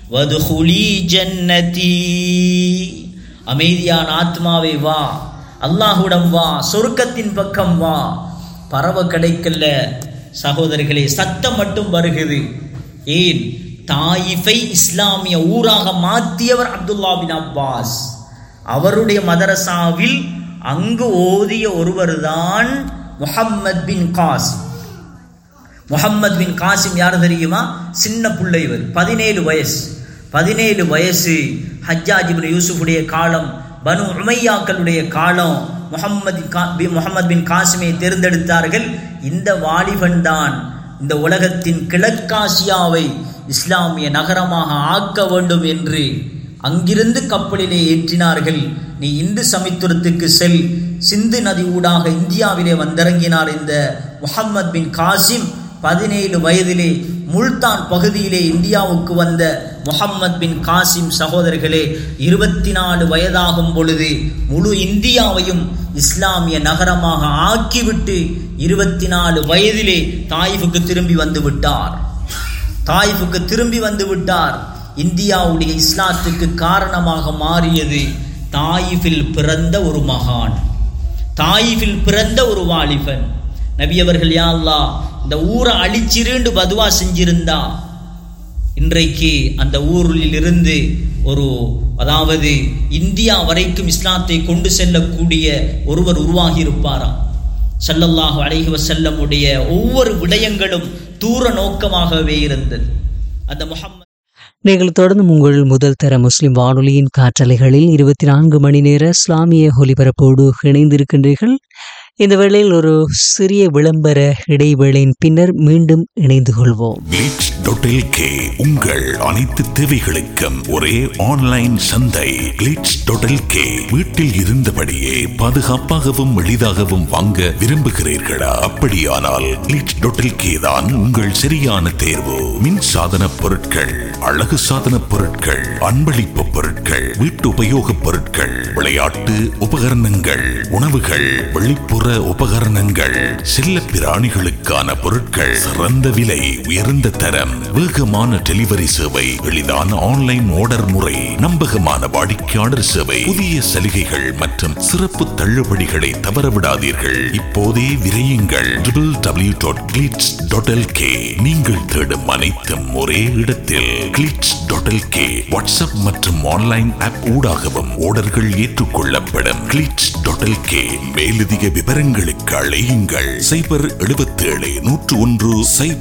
வதுகுலி ஜன்னதி, அமைதியான ஆத்மாவே வா, அல்லாஹ்விடம் வா, சொர்க்கத்தின் பக்கம் வா. பறவை கிடைக்கல சகோதரர்களே, சத்தம் மட்டும் வருகிறது. ஏன்? தாயிஃபை இஸ்லாமிய ஊராக மாற்றியவர் அப்துல்லா பின் அப்பாஸ். அவருடைய மதரசாவில் அங்கு ஓதிய ஒருவர் தான் முஹம்மத் பின் காசிம். முஹம்மத் பின் காசிம் யார் தெரியுமா? சின்ன பிள்ளை, இவர் 17 வயசு. ஹஜ்ஜாஜ் இப்னு யூசுஃபுடைய காலம், பனு உமையாக்களுடைய காலம். முஹம்மத் பின் காசிமை தேர்ந்தெடுத்தார்கள். இந்த வாலிபன் தான் இந்த உலகத்தின் கிழக்காசியாவை இஸ்லாமிய நகரமாக ஆக்க வேண்டும் என்று அங்கிருந்து கப்பலிலே ஏற்றினார்கள். நீ இந்து சமத்துவத்துக்கு செல். சிந்து நதி ஊடாக இந்தியாவிலே வந்திறங்கினார் இந்த முஹம்மத் பின் காசிம். 17 வயதிலே முல்தான் பகுதியிலே இந்தியாவுக்கு வந்த முஹம்மத் பின் காசிம் சகோதரர்களே, 24 வயதாகும் பொழுது முழு இந்தியாவையும் இஸ்லாமிய நகரமாக ஆக்கிவிட்டு 24 வயதிலே தாயிஃபுக்கு திரும்பி வந்து விட்டார். இந்தியாவுடைய இஸ்லாத்துக்கு காரணமாக மாறியது தாயிஃபில் பிறந்த ஒரு மகான், தாயிஃபில் பிறந்த ஒரு வாலிபன். நபி அவர்கள், யா அல்லாஹ் இந்த ஊரை அழிச்சிருண்டு பதுவா செஞ்சிருந்தா இன்றைக்கு அந்த ஊரில் இருந்து அதாவது இந்தியா வரைக்கும் இஸ்லாத்தை கொண்டு செல்லக்கூடிய ஒருவர் உருவாகி இருப்பாராம். ஸல்லல்லாஹு அலைஹி வஸல்லம் உடைய ஒவ்வொரு விடயங்களும் தூர நோக்கமாகவே இருந்தது. அந்த முஹம்மத். நீங்கள் தொடர்ந்து உங்கள் முதல் தர முஸ்லிம் வானொலியின் காற்றலைகளில் 24 மணி நேர இஸ்லாமிய ஒலிபரப்போடு இணைந்திருக்கின்றீர்கள். இந்த வேளையில் ஒரு சிறிய விளம்பர இடைவேளையின் பின்னர் மீண்டும் இணைந்து கொள்வோம். glitch.lk உங்கள் அனைத்து தேவைகளுக்கும் ஒரே ஆன்லைன் சந்தை. glitch.lk. வீட்டில் இருந்தபடியே பாதுகாப்பாகவும் எளிதாகவும் வாங்க விரும்புகிறீர்களா? அப்படியானால் glitch.lk தான் உங்கள் சரியான தேர்வு. மின் சாதன பொருட்கள், அழகு சாதன பொருட்கள், அன்பளிப்பு பொருட்கள், வீட்டு உபயோக பொருட்கள், விளையாட்டு உபகரணங்கள், உணவுகள், வெளிப்புற உபகரணங்கள், செல்ல பிராணிகளுக்கான பொருட்கள், சிறந்த விலை, உயர்ந்த தரம், வேகமான டெலிவரி சேவை, எளிதான ஆன்லைன் ஆர்டர் முறை, நம்பகமான வாடிக்கையாளர் சேவை, புதிய சலுகைகள் மற்றும் சிறப்பு தள்ளுபடிகளை தவறவிடாதீர்கள். இப்போதே விரையுங்கள். www.glitch.lk. நீங்கள் தேடும் அனைத்தும் ஒரே இடத்தில். glitch.lk. வாட்ஸ்அப் மற்றும் ஆன்லைன் ஆப் ஊடாகவும் ஆர்டர்கள் ஏற்றுக்கொள்ளப்படும். glitch.lk. மேலதிக விவரங்களுக்கு அழையுங்கள் 077 101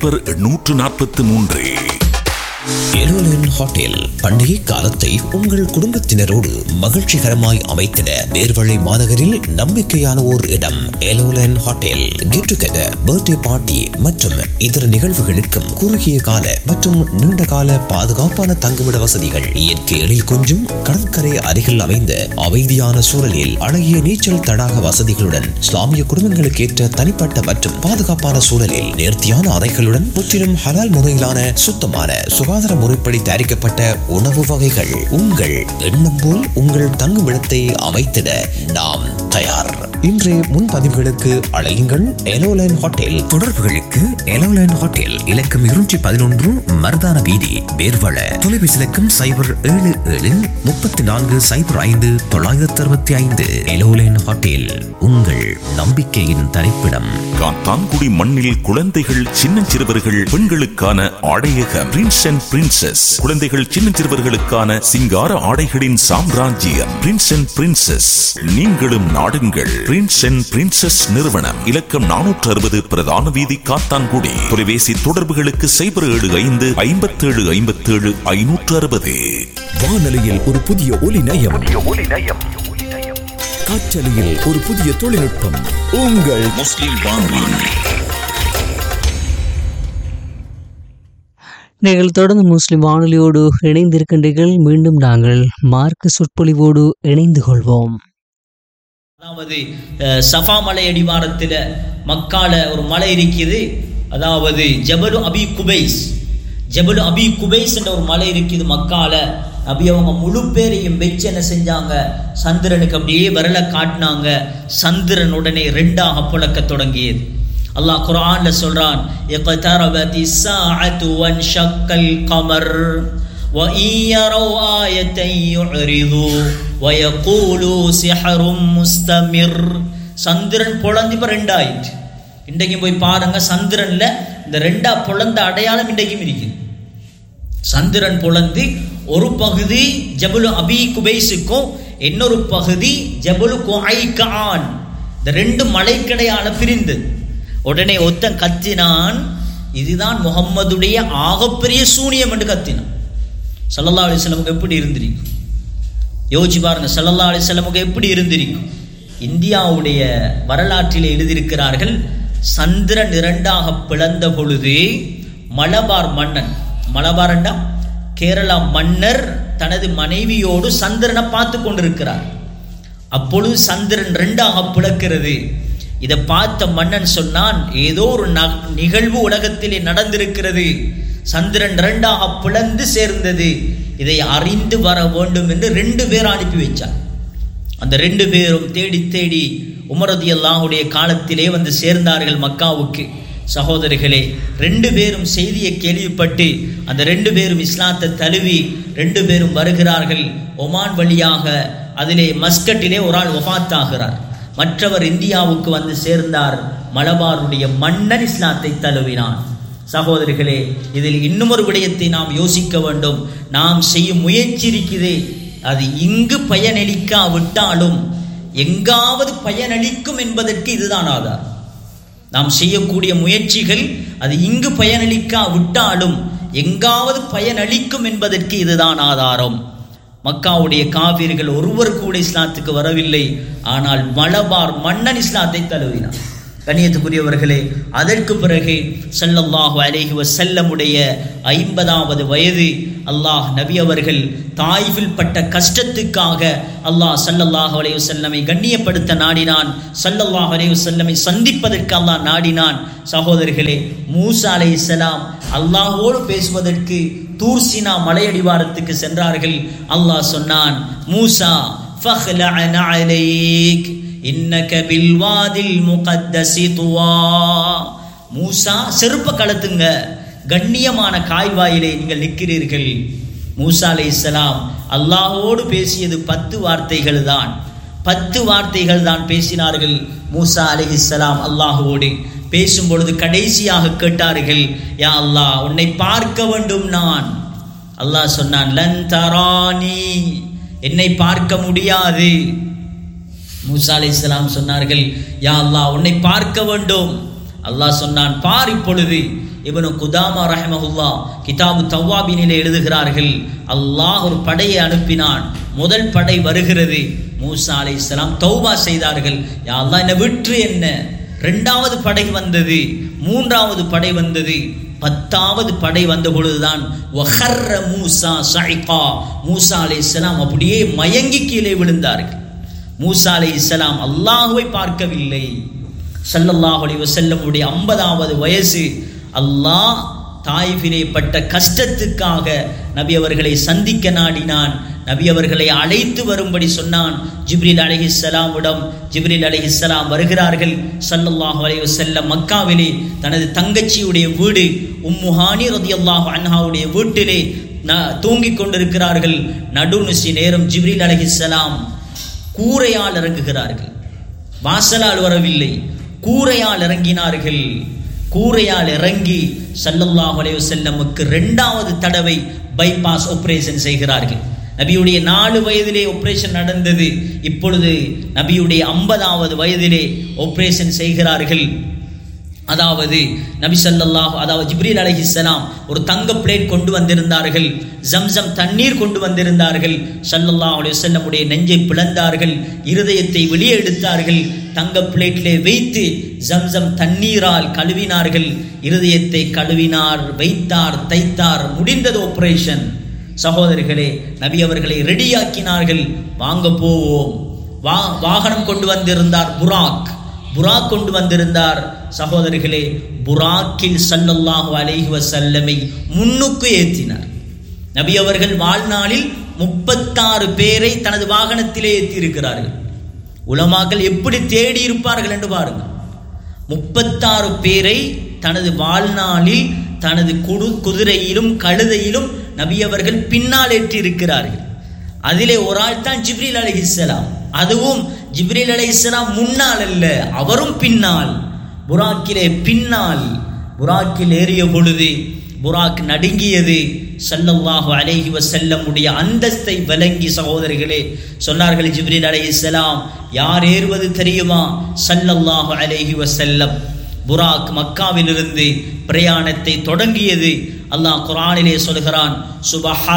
0843. எலோலன் ஹோட்டல் பண்டிகை காலத்தை உங்கள் குடும்பத்தினரோடு மகிழ்ச்சிகரமாய் அமைத்திட நேர்வழி மாநகரில் நம்பிக்கையான ஓர் இடம். எலோலன் hotel. Get together, birthday party மற்றும் இதர நிகழ்வுகளுக்கும் குறுகிய கால மற்றும் நீண்ட கால பாதுகாப்பான தங்குமிட வசதிகள், இயற்கை எழில் கொஞ்சம் கடற்கரை அருகில் அமைந்த அமைதியான சூழலில் அழகிய நீச்சல் தடாக வசதிகளுடன், இஸ்லாமிய குடும்பங்களுக்கு ஏற்ற தனிப்பட்ட மற்றும் பாதுகாப்பான சூழலில் நேர்த்தியான அறைகளுடன், முற்றிலும் ஹலால் முறையிலான சுத்தமான சுகாதார முறைப்படி தயாரிக்கப்பட்ட உணவு வகைகள். உங்கள் எண்ணம் போல் உங்கள் தங்குமிடத்தை அமைத்திட நாம் தயார். இன்றைய முன்பதிவுகளுக்கு அழையுங்கள் எலோலைன் ஹோட்டல். தொடர்புகளுக்கு எலோலைன் ஹோட்டல், இலக்கம் 211 மர்தான வீதி, வேர்வள. தொலைபேசி இலக்கம் 077 34 05 965. எலோலைன் ஹோட்டல், உங்கள் நம்பிக்கையின் தரிப்பிடம். காத்தான்குடி மண்ணில் குழந்தைகள், சின்னஞ்சிறுவர்கள், பெண்களுக்கான ஆடையகம் பிரின்ஸ் அண்ட் பிரின்சஸ். குழந்தைகள், சின்னஞ்சிறுவர்களுக்கான சிங்கார ஆடைகளின் சாம்ராஜ்யம் பிரின்ஸ் அண்ட் பிரின்சஸ். நீங்களும் நாடுங்கள். பிரின்ஸ் அண்ட் பிரின்சஸ் நிறுவனம், இலக்கம் 460 பிரதான வீதி, காத்தான்குடி. தொலைபேசி தொடர்புகளுக்கு 075 57 57 560. வானொலியில் ஒரு புதிய ஒலி நயம், காற்றலையில் ஒரு புதிய தொழில்நுட்பம். உங்கள் முஸ்லிம் வானொலி. நீங்கள் தொடர்ந்து முஸ்லிம் வானொலியோடு இணைந்திருக்கின்றீர்கள். மீண்டும் நாங்கள் மார்க்க சொற்பொழிவோடு இணைந்து கொள்வோம். அதாவது சஃபா மலை அடிவாரத்தில் மக்கால ஒரு மலை இருக்குது. அதாவது ஜபலு அபி குபைஸ் என்ற ஒரு மலை இருக்குது மக்கால. நபி அவங்க முழு பேரையும் வச்சு என்ன செஞ்சாங்க, சந்திரனுக்கு அப்படியே விரலை காட்டினாங்க. சந்திரன் உடனே 2ஆக புழக்க தொடங்கியது. அல்லாஹ் குர்ஆன்ல சொல்றான், இக்தரபத்தி ஸாஅத்து வன்ஷக்கல் கமர் وَإِنْ يَرَوْا آيَةً يُعْرِضُوا وَيَقُولُوا سِحْرٌ مُسْتَمِرٌ. சந்திரன் பொளந்து இப்ப ரெண்டாயிட்டு. இன்றைக்கும் போய் பாருங்க, சந்திரன்ல இந்த ரெண்டா பொளந்த அடையாளம் இன்றைக்கும் இருக்குது. சந்திரன் பொளந்து ஒரு பகுதி ஜபலு அபி குபைஸுக்கும் இன்னொரு பகுதி ஜபலு குஐகான், இந்த ரெண்டு மலைக்கடையால பிரிந்து. உடனே ஒருத்தன் கத்தினான், இதுதான் முகம்மதுடைய ஆகப்பெரிய சூனியம் என்று கத்தினான். ஸல்லல்லாஹு அலைஹி வஸல்லம் எப்படி இருந்திருக்கும் யோசிச்சு பாருங்க. ஸல்லல்லாஹு அலைஹி வஸல்லம் எப்படி இருந்திருக்கும்? இந்தியாவுடைய வரலாற்றில் எழுதியிருக்கிறார்கள், சந்திரன் இரண்டாக பிளந்த பொழுது மலபார் மன்னன், மலபார் என்றா கேரளா மன்னர் தனது மனைவியோடு சந்திரனை பார்த்து கொண்டிருக்கிறார். அப்பொழுது சந்திரன் ரெண்டாக பிளக்கிறது. இதை பார்த்த மன்னன் சொன்னான், ஏதோ ஒரு நிகழ்வு உலகத்திலே நடந்திருக்கிறது, சந்திரன் ரெண்டாக பிளந்து சேர்ந்தது, இதை அறிந்து வர வேண்டும் என்று 2 பேர் அனுப்பி வைச்சார். அந்த 2 பேரும் தேடி தேடி உமர் ரலியல்லாஹுடைய காலத்திலே வந்து சேர்ந்தார்கள் மக்காவுக்கு. சகோதரிகளே, 2 பேரும் செய்தியை கேள்விப்பட்டு அந்த 2 பேரும் இஸ்லாத்தை தழுவி 2 பேரும் வருகிறார்கள் ஒமான் வழியாக. அதிலே மஸ்கட்டிலே ஒரு ஆள் வஃபாத் ஆகிறார், மற்றவர் இந்தியாவுக்கு வந்து சேர்ந்தார். மலபாருடைய மன்னன் இஸ்லாத்தை தழுவினான். சகோதரிகளே, இதில் இன்னும் ஒரு விடயத்தை நாம் யோசிக்க வேண்டும். நாம் செய்யும் முயற்சி இருக்குதே, அது இங்கு பயனளிக்காவிட்டாலும் எங்காவது பயனளிக்கும் என்பதற்கு இதுதான் ஆதாரம். நாம் செய்யக்கூடிய முயற்சிகள் அது இங்கு பயனளிக்காவிட்டாலும் எங்காவது பயனளிக்கும் என்பதற்கு இதுதான் ஆதாரம். மக்காவுடைய காபீர்கள் ஒருவர் கூட இஸ்லாத்துக்கு வரவில்லை, ஆனால் மலபார் மன்னன் இஸ்லாத்தை தழுவினார். கண்ணியத்துக்குரியவர்களே, அதற்கு பிறகு ஸல்லல்லாஹு அலைஹி வஸல்லமுடைய 50வது வயது அல்லாஹ் நபி அவர்கள் தாயிஃபில் பட்ட கஷ்டத்துக்காக அல்லாஹ் ஸல்லல்லாஹு அலைஹி வஸல்லமை கண்ணியப்படுத்த நாடினான். ஸல்லல்லாஹு அலைஹி வஸல்லமை சந்திப்பதற்கு அல்லாஹ் நாடினான். சகோதரர்களே, மூசா அலைஹிஸ்ஸலாம் அல்லாஹ்வோடு பேசுவதற்கு தூர் சீனா மலையடிவாரத்துக்கு சென்றார்கள். அல்லாஹ் சொன்னான், மூசா ஃபக்லஅ அலைக் இன்னக பில்வாதில் முகத்தஸி துவா. மூசா, செருப்ப கலத்துங்க, கண்ணியமான காய்வாயிலே நீங்கள் நிற்கிறீர்கள். மூசா அலைஹிஸ்ஸலாம் அல்லாஹ்வோடு பேசியது 10 வார்த்தைகள் தான். 10 வார்த்தைகள் தான் பேசினார்கள். மூசா அலைஹிஸ்ஸலாம் அல்லாஹ்வோடு பேசும் பொழுது கடைசியாக கேட்டார்கள், யா அல்லாஹ், உன்னை பார்க்க வேண்டும் நான். அல்லாஹ் சொன்னான், லன் தரானி, என்னை பார்க்க முடியாது. மூசா அலைஹிஸ்ஸலாம் சொன்னார்கள், யா அல்லாஹ், உன்னை பார்க்க வேண்டும். அல்லாஹ் சொன்னான், பார் இப்பொழுது. இப்னு குதாமா ரஹ்மஹுல்லாஹ் கிதாபு தவ்வாபினிலே எழுதுகிறார்கள், அல்லாஹ் ஒரு படையை அனுப்பினான். முதல் படை வருகிறது. மூசா அலைஹிஸ்ஸலாம் தௌபா செய்தார்கள், யா அல்லாஹ், என்னை விற்று என்ன. 2வது படை வந்தது, 3வது படை வந்தது, 10வது படை வந்த பொழுதுதான் வஹர்ர மூசா ஸைகா, மூசா அலைஹிஸ்ஸலாம் அப்படியே மயங்கி கீழே விழுந்தார்கள். மூசா அலைஹிஸ்ஸலாம் அல்லாஹ்வை பார்க்கவில்லை. ஸல்லல்லாஹு அலைஹி வஸல்லமுடைய 50வது வயசு. அல்லாஹ் தாயிஃபிலே பட்ட கஷ்டத்துக்காக நபி அவர்களை சந்திக்க நாடினான். நபி அவர்களை அழைத்து வரும்படி சொன்னான். ஜிப்ரீல் அலைஹிஸ்ஸலாமிடம் ஜிப்ரீல் அலைஹிஸ்ஸலாம் வருகிறார்கள். ஸல்லல்லாஹு அலைஹி வஸல்லம் மக்காவிலே தனது தங்கச்சியுடைய வீடு உம்மு ஹானி ரலியல்லாஹு அன்ஹாவுடைய வீட்டிலே தூங்கிக் கொண்டிருக்கிறார்கள். நடுநிசி நேரம் ஜிப்ரீல் அலைஹிஸ்ஸலாம் கூரையால் இறங்குகிறார்கள். வாசலால் வரவில்லை, கூரையால் இறங்கினார்கள். கூரையால் இறங்கி ஸல்லல்லாஹு அலைஹி வஸல்லமுக்கு 2வது தடவை பைபாஸ் ஆபரேஷன் செய்கிறார்கள். நபியுடைய 4 வயதிலே ஆபரேஷன் நடந்தது. இப்பொழுது நபியுடைய 50வது வயதிலே ஆபரேஷன் செய்கிறார்கள். அதாவது நபி ஸல்லல்லாஹு அதாவது ஜிப்ரீல் அலைஹிஸ்ஸலாம் ஒரு தங்க பிளேட் கொண்டு வந்திருந்தார்கள், ஜம்சம் தண்ணீர் கொண்டு வந்திருந்தார்கள். ஸல்லல்லாஹு அலைஹி வஸல்லமுடைய நெஞ்சை பிளந்தார்கள், இருதயத்தை வெளியே எடுத்தார்கள், தங்க பிளேட்டிலே வைத்து ஜம்சம் தண்ணீரால் கழுவினார்கள். இருதயத்தை கழுவினார், வைத்தார், தைத்தார். முடிந்தது ஆபரேஷன். சகோதரிகளே, நபி அவர்களை ரெடியாக்கினார்கள். வாங்க போவோம். வாகனம் கொண்டு வந்திருந்தார், புராக் கொண்டு வந்திருந்தார். சகோதரிகளே, புராக்கில் ஸல்லல்லாஹு அலைஹி வஸல்லமை முன்னுக்கு ஏற்றினார். நபி அவர்கள் வாழ்நாளில் 36 பேரை தனது வாகனத்திலே ஏற்றியிருக்கிறார்கள். உலமாக்கள் எப்படி தேடி இருப்பார்கள் என்று பாருங்கள். 36 பேரை தனது வாழ்நாளில் தனது குதிரையிலும் கழுதையிலும் நபி அவர்கள் பின்னால் ஏற்றி இருக்கிறார்கள். அதிலே ஒரு ஆள் தான் ஜிப்ரீல் அலைஹிஸ்ஸலாம். அதுவும் ஜிப்ரீல் அலைஹிஸ்ஸலாம் முன்னால் அல்ல, அவரும் பின்னால். புராக்கிலே பின்னால் புராக்கில் ஏறிய பொழுது புராக் நடுங்கியது. ஸல்லல்லாஹு அலைஹி வஸல்லம் உடைய அந்தஸ்தை விளங்கி சகோதரர்களே சொன்னார்கள், ஜிப்ரீல் அலைஹிஸ்ஸலாம் யார் ஏறுவது தெரியுமா? ஸல்லல்லாஹு அலைஹி வஸல்லம். புராக் மக்காவிலிருந்து பிரயாணத்தை தொடங்கியது. அல்லாஹ் குர்ஆனிலே சொல்கிறான், சுபஹான